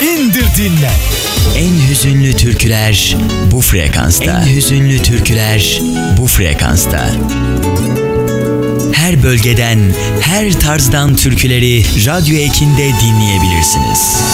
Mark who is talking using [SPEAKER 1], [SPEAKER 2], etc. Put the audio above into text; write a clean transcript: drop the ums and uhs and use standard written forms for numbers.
[SPEAKER 1] İndir dinle.
[SPEAKER 2] En hüzünlü türküler bu frekansta. En hüzünlü türküler bu frekansta. Her bölgeden, her tarzdan türküleri Radyo Ekin'de dinleyebilirsiniz.